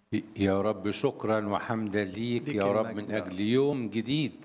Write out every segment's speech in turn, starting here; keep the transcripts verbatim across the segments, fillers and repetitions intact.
يا رب شكرا وحمدا ليك ليك يا رب المجد من يا رب. أجل يوم جديد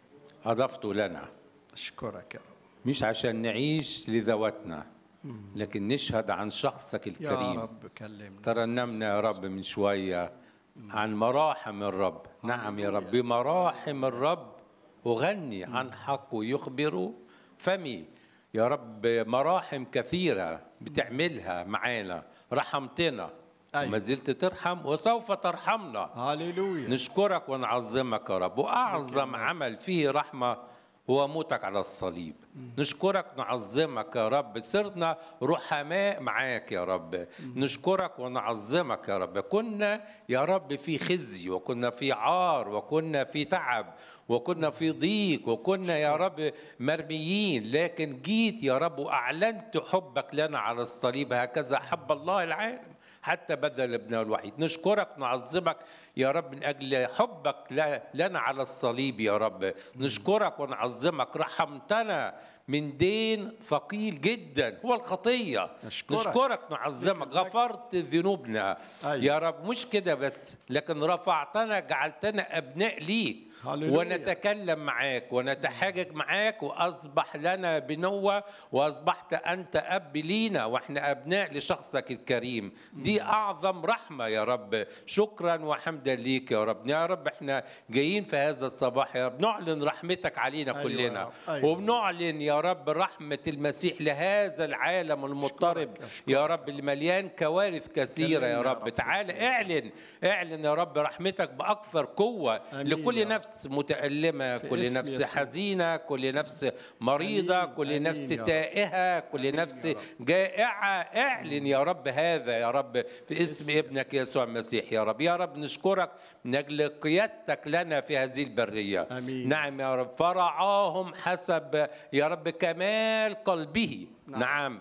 أضفته لنا، أشكرك يا رب. مش عشان نعيش لذواتنا مم. لكن نشهد عن شخصك يا الكريم. رب كلمنا ترنمنا يا رب من شوية عن مراحم الرب. نعم يا رب، بمراحم الرب أغني عن حقه يخبر فمي. يا رب مراحم كثيرة بتعملها معانا، رحمتنا أيوة. وما زلت ترحم وسوف ترحمنا. هاليلويا. نشكرك ونعظمك يا رب، وأعظم المجد. عمل فيه رحمة هو موتك على الصليب. نشكرك نعظمك يا رب، صرنا رحماء معاك يا رب. نشكرك ونعظمك يا رب. كنا يا رب في خزي، وكنا في عار، وكنا في تعب، وكنا في ضيق، وكنا يا رب مرميين، لكن جيت يا رب وأعلنت حبك لنا على الصليب. هكذا حب الله العالم حتى بذل ابنه الوحيد. نشكرك نعظمك يا رب من أجل حبك لنا على الصليب يا رب. نشكرك ونعظمك، رحمتنا من دين ثقيل جدا هو الخطية. نشكرك. نشكرك نعظمك، غفرت ذنوبنا. أيوة. يا رب مش كده بس، لكن رفعتنا، جعلتنا أبناء ليك، هاليلويا. ونتكلم معاك ونتحاجج معاك، وأصبح لنا بنوة، وأصبحت أنت أب لينا وإحنا أبناء لشخصك الكريم. دي أعظم رحمة يا رب. شكرا وحمدا ليك يا رب. يا رب إحنا جايين في هذا الصباح يا رب نعلن رحمتك علينا. أيوة كلنا يا رب. أيوة. وبنعلن يا رب رحمة المسيح لهذا العالم المضطرب أشكرك. أشكرك. يا رب، المليان كوارث كثيرة يا كلمنا يا رب. رب. تعال باسم اعلن اعلن يا رب رحمتك بأكثر قوة آمين لكل يا رب. نفس متألمة، في كل اسم نفس يسوع. حزينة، كل نفس مريضة، آمين. كل آمين نفس يا رب. تائهة، كل آمين نفس يا رب. جائعة. اعلن يا رب هذا يا رب في اسم اسم ابنك يسوع المسيح يا رب. يا رب نشكرك من أجل قيادتك لنا في هذه البرية. آمين. نعم يا رب، فرعاهم حسب يا رب كمال قلبه. نعم. نعم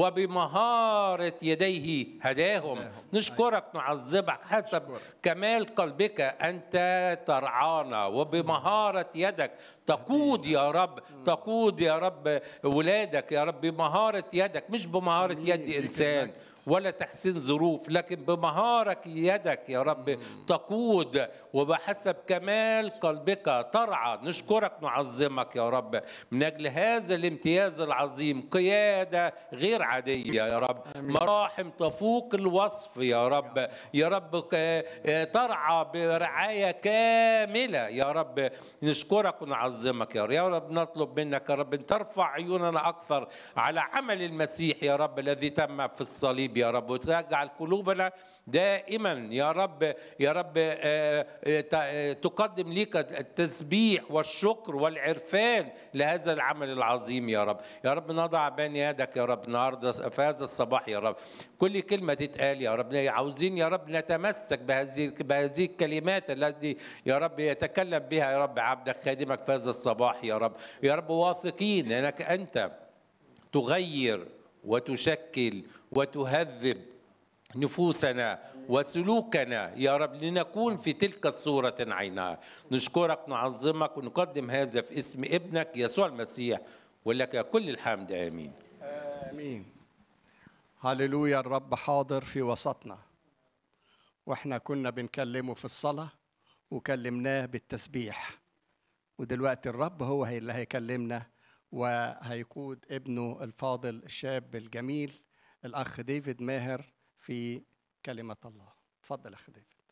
وبمهارة يديه هداهم. هداهم. نشكرك نعظمك حسب نشكرك. كمال قلبك أنت ترعانا، وبمهارة يدك تقود يا رب، تقود يا رب ولادك يا رب بمهارة يدك، مش بمهارة آمين. يد ليك إنسان المجد. ولا تحسين ظروف، لكن بمهارة يدك يا رب تقود، وبحسب كمال قلبك ترعى. نشكرك نعظمك يا رب من أجل هذا الامتياز العظيم، قيادة غير عادية يا رب. آمين. مراحم تفوق الوصف يا رب. يا رب ترعى برعاية كاملة يا رب. نشكرك ونعظمك يا رب. يا رب نطلب منك يا رب أن ترفع عيوننا أكثر على عمل المسيح يا رب الذي تم في الصليب يا رب، وتجعل قلوبنا دائما يا رب يا رب تقدم لك التسبيح والشكر والعرفان لهذا العمل العظيم يا رب. يا رب نضع بين يدك يا رب النهارده في هذا الصباح يا رب كل كلمة تتقال يا رب. عاوزين يا رب نتمسك بهذه بهذه الكلمات التي يا رب يتكلم بها يا رب عبدك خادمك في هذا الصباح يا رب. يا رب واثقين انك انت تغير وتشكل وتهذب نفوسنا وسلوكنا يا رب لنكون في تلك الصورة عينها. نشكرك نعظمك ونقدم هذا في اسم ابنك يسوع المسيح، ولك كل الحمد. آمين. آمين. هللويا. الرب حاضر في وسطنا، واحنا كنا بنكلمه في الصلاة وكلمناه بالتسبيح، ودلوقتي الرب هو اللي هيكلمنا وهيقود ابنه الفاضل الشاب الجميل الأخ ديفيد ماهر في كلمة الله. اتفضل أخ ديفيد.